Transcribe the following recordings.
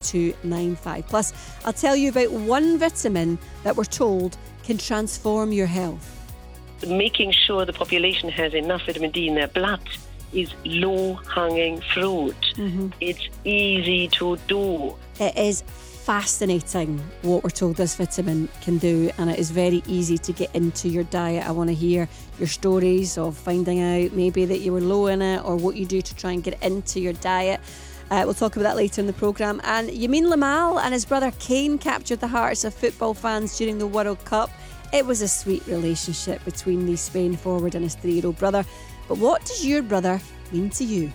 9295. Plus, I'll tell you about one vitamin that we're told can transform your health. Making sure the population has enough vitamin D in their blood is low-hanging fruit. It's easy to do. It is fascinating what we're told this vitamin can do, and it is very easy to get into your diet. I want to hear your stories of finding out maybe that you were low in it or what you do to try and get it into your diet. We'll talk about that later in the programme. And Yamin Lamal and his brother Kane captured the hearts of football fans during the World Cup. It was a sweet relationship between the Spain forward and his 3-year-old brother. But what does your brother mean to you?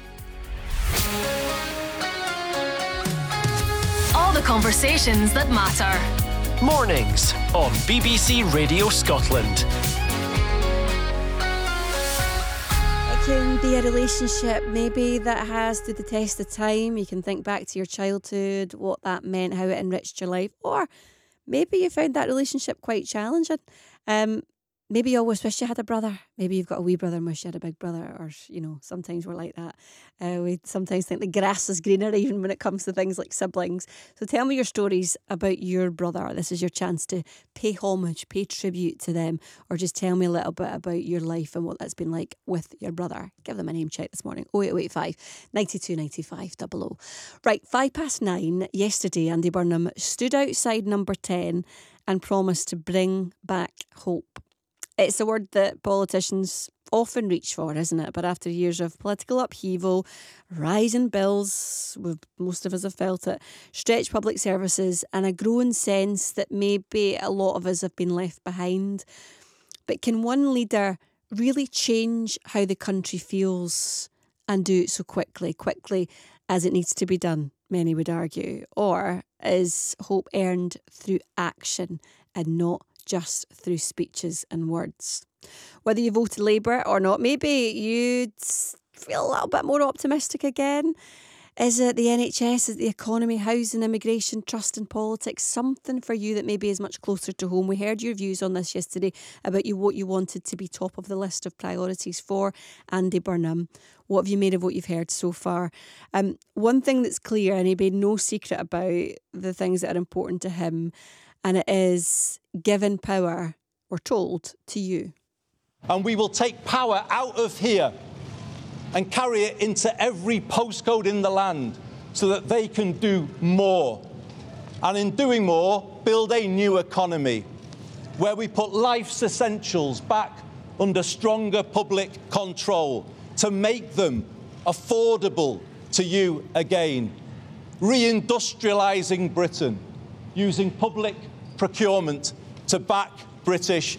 All the conversations that matter. Mornings on BBC Radio Scotland. It can be a relationship maybe that has stood the test of time. You can think back to your childhood, what that meant, how it enriched your life. Or maybe you found that relationship quite challenging. Maybe you always wish you had a brother. Maybe you've got a wee brother and wish you had a big brother. Or, you know, sometimes we're like that. We sometimes think the grass is greener even when it comes to things like siblings. So tell me your stories about your brother. This is your chance to pay homage, pay tribute to them, or just tell me a little bit about your life and what that's been like with your brother. Give them a name check this morning. 08085 92 95 00. Right, 9:05 yesterday, Andy Burnham stood outside number 10 and promised to bring back hope. It's a word that politicians often reach for, isn't it? But after years of political upheaval, rising bills, most of us have felt it, stretched public services, and a growing sense that maybe a lot of us have been left behind. But can one leader really change how the country feels and do it so quickly as it needs to be done, many would argue? Or is hope earned through action and not just through speeches and words? Whether you voted Labour or not, maybe you'd feel a little bit more optimistic again. Is it the NHS, is it the economy, housing, immigration, trust in politics, something for you that maybe is much closer to home? We heard your views on this yesterday about what you wanted to be top of the list of priorities for Andy Burnham. What have you made of what you've heard so far? One thing that's clear, and he made no secret about the things that are important to him, and it is giving power, we're told, to you. And we will take power out of here and carry it into every postcode in the land so that they can do more. And in doing more, build a new economy where we put life's essentials back under stronger public control to make them affordable to you again. Reindustrialising Britain, using public procurement to back British